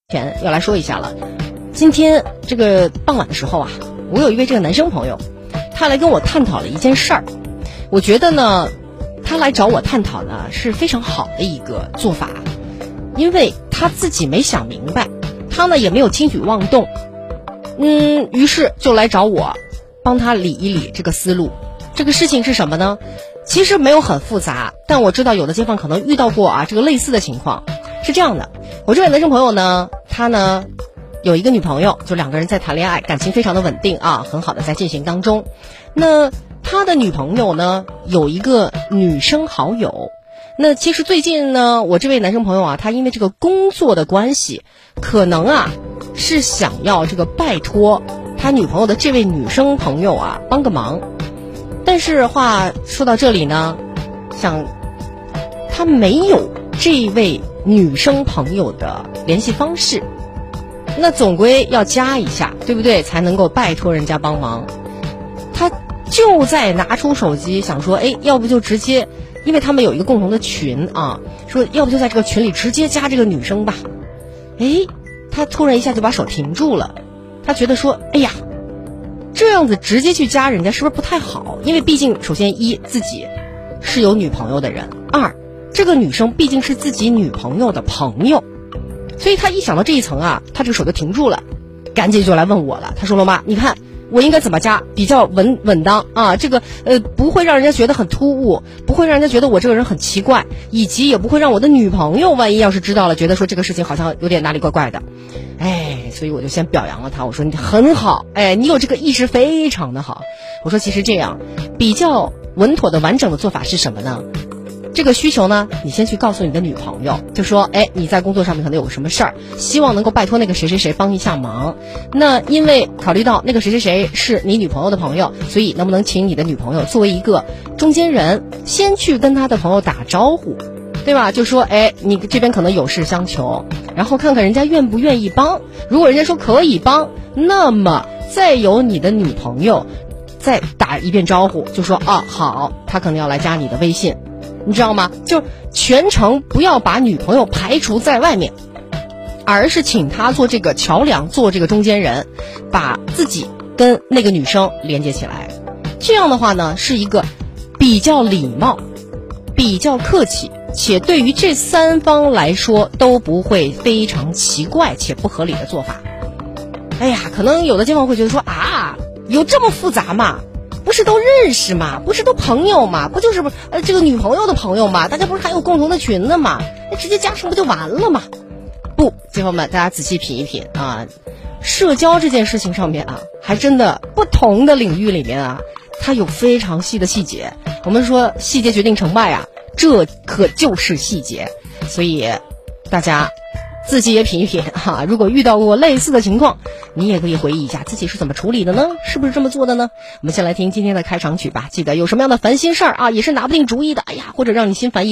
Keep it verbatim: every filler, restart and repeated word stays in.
前要来说一下了。今天这个傍晚的时候啊，我有一位这个男生朋友，他来跟我探讨了一件事儿。我觉得呢，他来找我探讨呢是非常好的一个做法，因为他自己没想明白，他呢也没有轻举妄动，嗯，于是就来找我帮他理一理这个思路。这个事情是什么呢？其实没有很复杂，但我知道有的街坊可能遇到过啊这个类似的情况。是这样的，我这位男生朋友呢，他呢有一个女朋友，就两个人在谈恋爱，感情非常的稳定啊，很好的在进行当中。那他的女朋友呢有一个女生好友，那其实最近呢，我这位男生朋友啊，他因为这个工作的关系，可能啊是想要这个拜托他女朋友的这位女生朋友啊帮个忙。但是话说到这里呢，想他没有这位女生朋友的联系方式，那总归要加一下，对不对？才能够拜托人家帮忙。他就在拿出手机想说，哎，要不就直接，因为他们有一个共同的群啊，说要不就在这个群里直接加这个女生吧。哎，他突然一下就把手停住了，他觉得说，哎呀，这样子直接去加人家是不是不太好？因为毕竟首先一，自己是有女朋友的人，二，这个女生毕竟是自己女朋友的朋友，所以他一想到这一层啊，他这个手就停住了，赶紧就来问我了。他说，罗妈，你看我应该怎么加比较稳稳当啊？这个呃不会让人家觉得很突兀，不会让人家觉得我这个人很奇怪，以及也不会让我的女朋友万一要是知道了，觉得说这个事情好像有点哪里怪怪的。哎，所以我就先表扬了他，我说你很好，哎，你有这个意识非常的好。我说其实这样比较稳妥的完整的做法是什么呢？这个需求呢，你先去告诉你的女朋友，就说，哎，你在工作上面可能有个什么事儿，希望能够拜托那个谁谁谁帮一下忙。那因为考虑到那个谁谁谁是你女朋友的朋友，所以能不能请你的女朋友作为一个中间人，先去跟他的朋友打招呼，对吧？就说，哎，你这边可能有事相求，然后看看人家愿不愿意帮。如果人家说可以帮，那么再由你的女朋友再打一遍招呼，就说，啊，好，他可能要来加你的微信。你知道吗？就全程不要把女朋友排除在外面，而是请她做这个桥梁，做这个中间人，把自己跟那个女生连接起来。这样的话呢，是一个比较礼貌、比较客气，且对于这三方来说都不会非常奇怪且不合理的做法。哎呀，可能有的街坊会觉得说，啊，有这么复杂吗？不是都认识吗？不是都朋友吗？不就是呃这个女朋友的朋友吗？大家不是还有共同的群呢吗？那直接加上不就完了吗？不，街坊们，大家仔细品一品啊，社交这件事情上面啊，还真的不同的领域里面啊，它有非常细的细节。我们说细节决定成败啊，这可就是细节。所以大家自己也品一品哈、啊，如果遇到过类似的情况，你也可以回忆一下自己是怎么处理的呢？是不是这么做的呢？我们先来听今天的开场曲吧。记得有什么样的烦心事儿啊，也是拿不定主意的，哎呀，或者让你心烦意